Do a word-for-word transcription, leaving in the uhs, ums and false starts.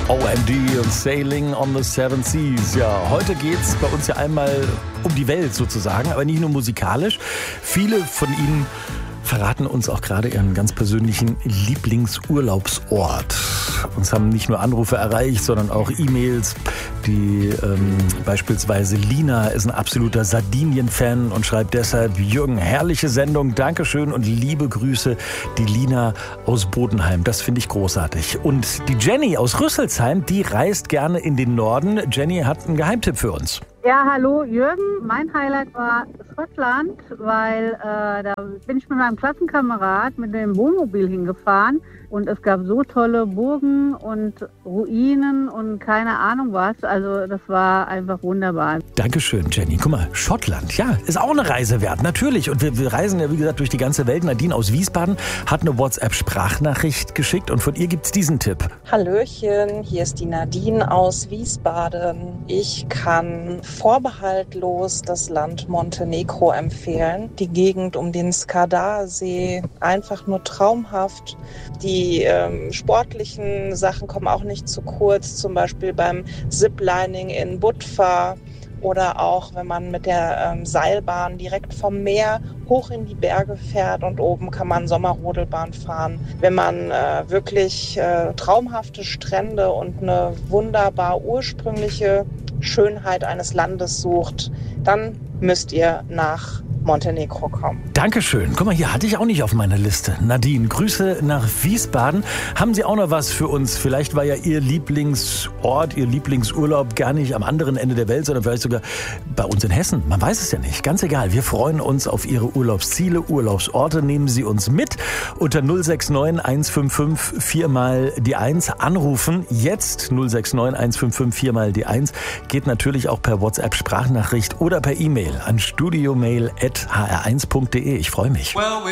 O M D und Sailing on the Seven Seas. Ja, heute geht's bei uns ja einmal um die Welt sozusagen, aber nicht nur musikalisch. Viele von Ihnen verraten uns auch gerade ihren ganz persönlichen Lieblingsurlaubsort. Uns haben nicht nur Anrufe erreicht, sondern auch E-Mails. Die ähm, beispielsweise Lina ist ein absoluter Sardinien-Fan und schreibt deshalb: Jürgen, herrliche Sendung, Dankeschön und liebe Grüße, die Lina aus Bodenheim. Das finde ich großartig. Und die Jenny aus Rüsselsheim, die reist gerne in den Norden. Jenny hat einen Geheimtipp für uns. Ja, hallo Jürgen. Mein Highlight war Schottland, weil äh, da bin ich mit meinem Klassenkamerad mit dem Wohnmobil hingefahren und es gab so tolle Burgen und Ruinen und keine Ahnung was. Also das war einfach wunderbar. Dankeschön, Jenny. Guck mal, Schottland, ja, ist auch eine Reise wert, natürlich. Und wir, wir reisen ja, wie gesagt, durch die ganze Welt. Nadine aus Wiesbaden hat eine WhatsApp-Sprachnachricht geschickt und von ihr gibt's diesen Tipp. Hallöchen, hier ist die Nadine aus Wiesbaden. Ich kann vorbehaltlos das Land Montenegro empfehlen. Die Gegend um den Skadarsee, einfach nur traumhaft. Die ähm, sportlichen Sachen kommen auch nicht zu kurz, zum Beispiel beim Ziplining in Budva oder auch wenn man mit der ähm, Seilbahn direkt vom Meer hoch in die Berge fährt und oben kann man Sommerrodelbahn fahren. Wenn man äh, wirklich äh, traumhafte Strände und eine wunderbar ursprüngliche Schönheit eines Landes sucht, dann müsst ihr nach Montenegro kommen. Dankeschön. Guck mal, hier hatte ich auch nicht auf meiner Liste. Nadine, Grüße nach Wiesbaden. Haben Sie auch noch was für uns? Vielleicht war ja Ihr Lieblingsort, Ihr Lieblingsurlaub gar nicht am anderen Ende der Welt, sondern vielleicht sogar bei uns in Hessen. Man weiß es ja nicht. Ganz egal. Wir freuen uns auf Ihre Urlaubsziele, Urlaubsorte. Nehmen Sie uns mit unter null sechs neun eins fünf fünf vier mal die eins. Anrufen jetzt null sechs neun eins fünf fünf vier mal die eins. Geht natürlich auch per WhatsApp-Sprachnachricht oder per E-Mail an studiomail at h r eins punkt d e. Ich freue mich.